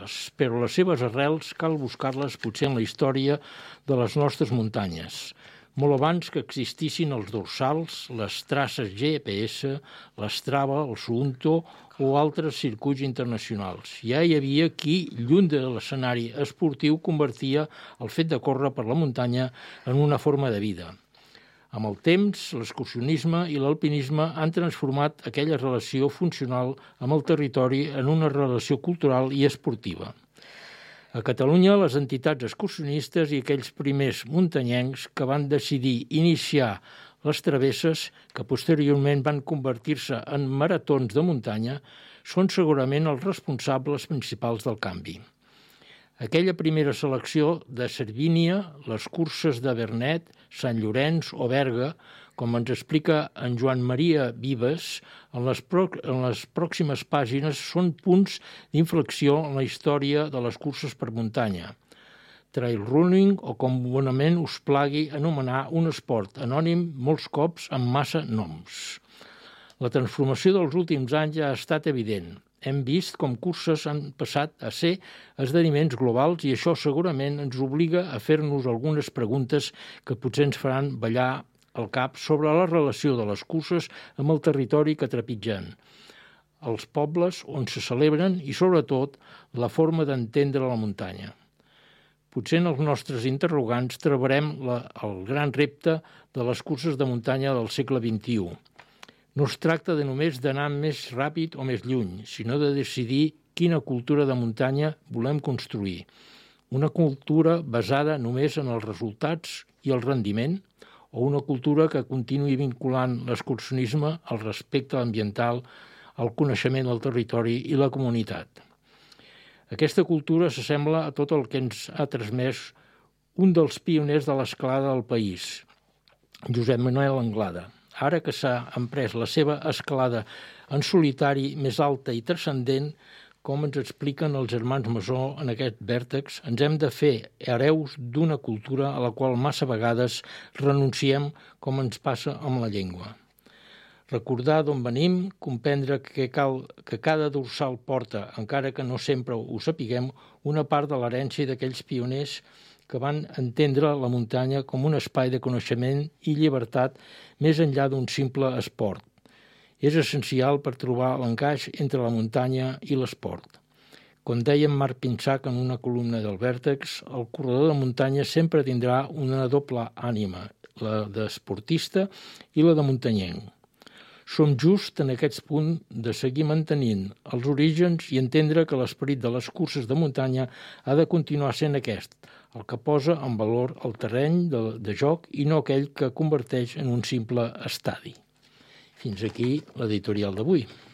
però les seves arrels cal buscar-les potser en la història de les nostres muntanyes, molt abans que existissin els dorsals, les traces GPS, l'Strava, el Suunto o altres circuits internacionals. Ja hi havia qui, lluny de l'escenari esportiu, convertia el fet de córrer per la muntanya en una forma de vida. Amb el temps, l'excursionisme i l'alpinisme han transformat aquella relació funcional amb el territori en una relació cultural i esportiva. A Catalunya, les entitats excursionistes i aquells primers muntanyencs que van decidir iniciar les travesses, que posteriorment van convertir-se en maratons de muntanya, són segurament els responsables principals del canvi. Aquella primera selecció de Cervínia, les curses de Vernet, Sant Llorenç o Berga, com ens explica en Joan Maria Vives, en les pròximes pàgines són punts d'inflexió en la història de les curses per muntanya. Trail running, o com bonament us plagui anomenar un esport anònim molts cops amb massa noms. La transformació dels últims anys ja ha estat evident. Hem vist com curses han passat a ser esdeveniments globals i això segurament ens obliga a fer-nos algunes preguntes que potser ens faran ballar el cap sobre la relació de les curses amb el territori que trepitgen, els pobles on se celebren i, sobretot, la forma d'entendre la muntanya. Potser en els nostres interrogants trobarem el gran repte de les curses de muntanya del segle XXI. No es tracta de només d'anar més ràpid o més lluny, sinó de decidir quina cultura de muntanya volem construir. Una cultura basada només en els resultats i el rendiment, o una cultura que continuï vinculant l'excursionisme al respecte ambiental, al coneixement del territori i la comunitat. Aquesta cultura s'assembla a tot el que ens ha transmès un dels pioners de l'escalada del país, Josep Manuel Anglada. Ara que s'ha emprès la seva escalada en solitari més alta i transcendent, com ens expliquen els germans Masó en aquest vèrtex, ens hem de fer hereus d'una cultura a la qual massa vegades renunciem, com ens passa amb la llengua. Recordar d'on venim, comprendre que cada dorsal porta, encara que no sempre ho sapiguem, una part de l'herència d'aquells pioners que van entendre la muntanya com un espai de coneixement i llibertat més enllà d'un simple esport. És essencial per trobar l'encaix entre la muntanya i l'esport. Com deia Marc Pinsac en una columna del Vèrtex, el corredor de muntanya sempre tindrà una doble ànima, la d'esportista i la de muntanyenc. Som just en aquest punt de seguir mantenint els orígens i entendre que l'esperit de les curses de muntanya ha de continuar sent aquest, el que posa en valor el terreny de joc i no aquell que converteix en un simple estadi. Fins aquí l'editorial d'avui.